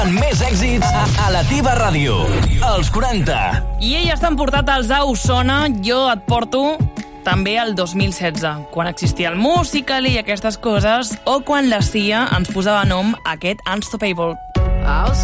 Més èxits a la teva ràdio. Els 40. I elles t'han portat als A Osona, jo et porto també el 2016, quan existia el Musical.ly i aquestes coses, o quan la CIA ens posava nom a aquest Unstoppable.